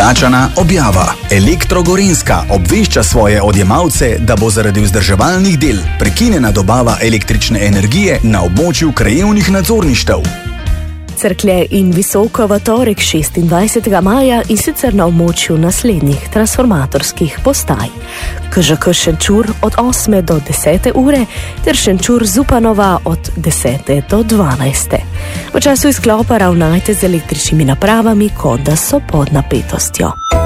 Plačana objava. Elektro Gorenjska obvešča svoje odjemalce, da bo zaradi vzdrževalnih del prekinjena dobava električne energije na območju krajevnih nadzorništev. Cerklje in Visoko v torek 26. maja in sicer na območju naslednjih transformatorskih postaj. KŽK Šenčur od 8. do 10. ure ter Šenčur Zupanova od 10. do 12. V času izklopa ravnajte z električnimi napravami, kot da so pod napetostjo.